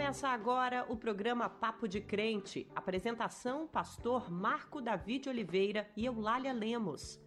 Começa agora o programa Papo de Crente. Apresentação, pastor Marco David Oliveira e Eulália Lemos.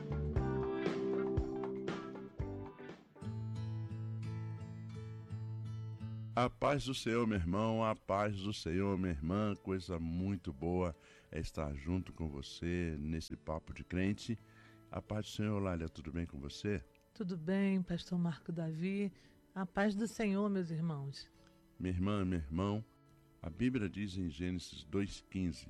A paz do Senhor, meu irmão, a paz do Senhor, minha irmã. Coisa muito boa é estar junto com você nesse Papo de Crente. A paz do Senhor, Eulália, tudo bem com você? Tudo bem, pastor Marco Davi. A paz do Senhor, meus irmãos. Minha irmã, meu irmão, a Bíblia diz em Gênesis 2,15: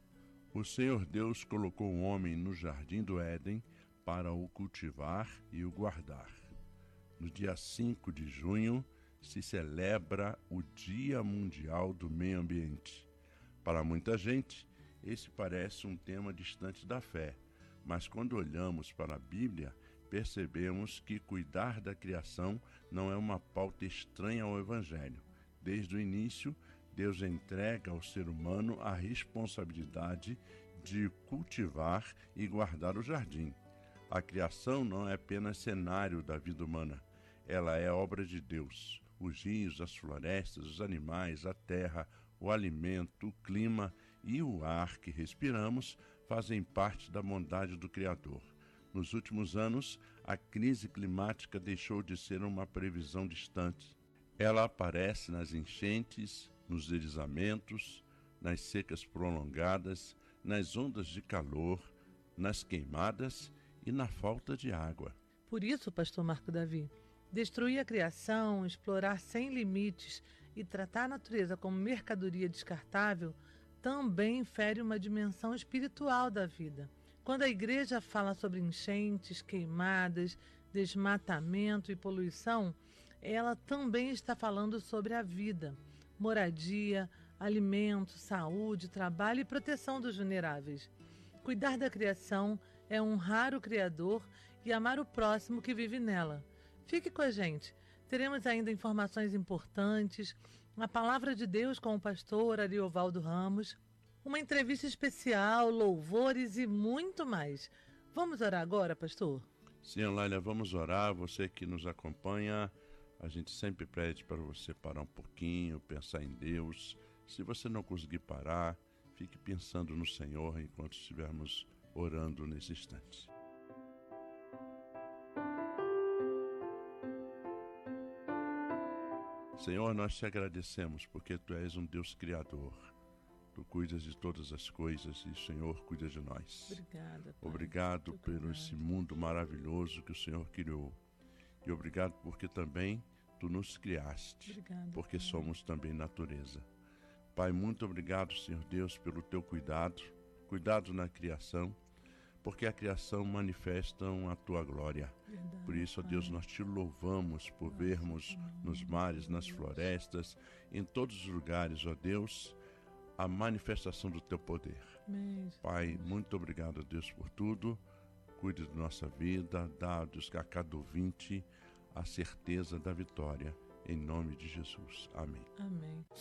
O Senhor Deus colocou o homem no jardim do Éden para o cultivar e o guardar. No dia 5 de junho se celebra o Dia Mundial do Meio Ambiente. Para muita gente, esse parece um tema distante da fé, mas quando olhamos para a Bíblia, percebemos que cuidar da criação não é uma pauta estranha ao Evangelho. Desde o início, Deus entrega ao ser humano a responsabilidade de cultivar e guardar o jardim. A criação não é apenas cenário da vida humana, ela é obra de Deus. Os rios, as florestas, os animais, a terra, o alimento, o clima e o ar que respiramos fazem parte da bondade do Criador. Nos últimos anos, a crise climática deixou de ser uma previsão distante. Ela aparece nas enchentes, nos deslizamentos, nas secas prolongadas, nas ondas de calor, nas queimadas e na falta de água. Por isso, pastor Marco Davi, destruir a criação, explorar sem limites e tratar a natureza como mercadoria descartável também fere uma dimensão espiritual da vida. Quando a igreja fala sobre enchentes, queimadas, desmatamento e poluição, ela também está falando sobre a vida, moradia, alimento, saúde, trabalho e proteção dos vulneráveis. Cuidar da criação é honrar o Criador e amar o próximo que vive nela. Fique com a gente. Teremos ainda informações importantes, a palavra de Deus com o pastor Ariovaldo Ramos, uma entrevista especial, louvores e muito mais. Vamos orar agora, pastor? Sim, Eulália, vamos orar. Você que nos acompanha, a gente sempre pede para você parar um pouquinho, pensar em Deus. Se você não conseguir parar, fique pensando no Senhor enquanto estivermos orando nesse instante. Senhor, nós te agradecemos porque Tu és um Deus criador. Tu cuidas de todas as coisas e o Senhor cuida de nós. Obrigada, Pai. Obrigado pelo esse mundo maravilhoso que o Senhor criou. E obrigado porque também Tu nos criaste, Obrigada, porque Pai. somos também natureza. Pai, muito obrigado, Senhor Deus, pelo Teu cuidado na criação, porque a criação manifesta a Tua glória. Verdade, Por isso, ó Pai. Deus, nós Te louvamos por vermos nos mares, nas florestas, em todos os lugares, ó Deus, a manifestação do Teu poder. Amém. Pai, muito obrigado, Deus, por tudo. Cuide da nossa vida, dá, Deus, a cada ouvinte a certeza da vitória. Em nome de Jesus. Amém. Amém.